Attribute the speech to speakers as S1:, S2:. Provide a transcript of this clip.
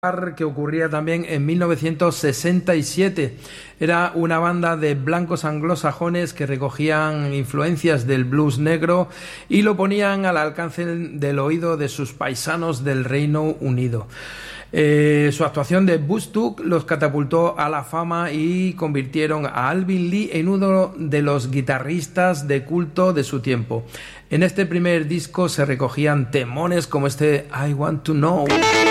S1: que ocurría también en 1967. Era una banda de blancos anglosajones que recogían influencias del blues negro y lo ponían al alcance del oído de sus paisanos del Reino Unido. Su actuación de Woodstock los catapultó a la fama y convirtieron a Alvin Lee en uno de los guitarristas de culto de su tiempo. En este primer disco se recogían temones como este I Want to Know.